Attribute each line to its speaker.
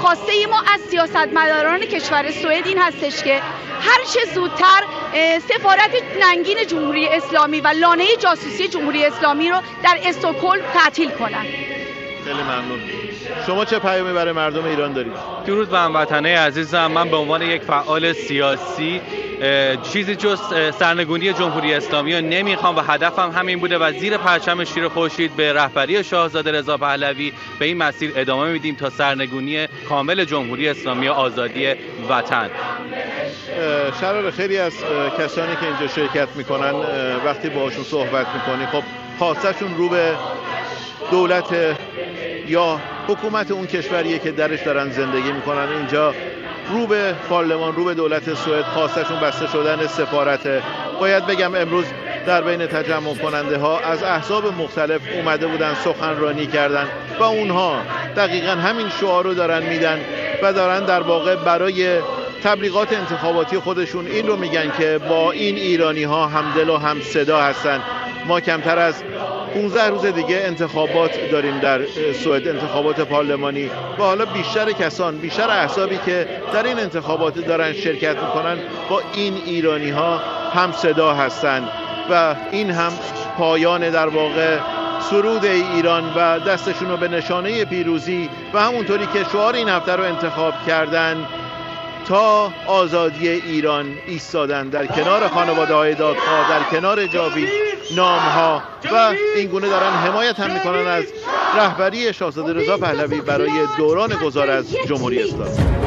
Speaker 1: خواسته ما از سیاستمداران کشور سوئد این هستش که هر چه زودتر سفارت ننگین جمهوری اسلامی و لانه جاسوسی جمهوری اسلامی رو در استکهلم تعطیل کنند.
Speaker 2: خیلی ممنون. شما چه پیامی برای مردم ایران دارید؟
Speaker 3: درود بر هموطنان عزیزم. من به عنوان یک فعال سیاسی چیزی جز سرنگونی جمهوری اسلامی رو نمیخوام و هدفم همین بوده و زیر پرچم شیر خورشید به رهبری شاهزاده رضا پهلوی به این مسیر ادامه میدیم تا سرنگونی کامل جمهوری اسلامی و آزادی وطن.
Speaker 2: شرار خیلی از کسانی که اینجا شرکت میکنن وقتی باهاشون صحبت میکنی خب خواستشون رو به دولت یا حکومت اون کشوریه که درش دارن زندگی میکنن. اینجا رو به پارلمان، رو به دولت سوئد خواستشون بسته شدن سفارته. باید بگم امروز در بین تجمع کننده ها از احزاب مختلف اومده بودن سخنرانی کردن و اونها دقیقاً همین شعار رو دارن میدن و دارن در واقع برای تبلیغات انتخاباتی خودشون این رو میگن که با این ایرانی ها همدل و هم صدا هستن. ما کمتر از 15 روز دیگه انتخابات داریم در سوئد، انتخابات پارلمانی و حالا بیشتر کسان، بیشتر احزابی که در این انتخابات دارن شرکت میکنن با این ایرانی ها هم صدا هستن و این هم پایان در واقع سرود ایران و دستشون رو به نشانه پیروزی و همونطوری که شعار این هفته رو انتخاب کردن تا آزادی ایران ایستادن در کنار خانواده‌های دادخواه، در کنار جاوید نام‌ها و این گونه دارن حمایت هم میکنن از رهبری شاهزاده رضا پهلوی برای دوران گذار از جمهوری اسلامی.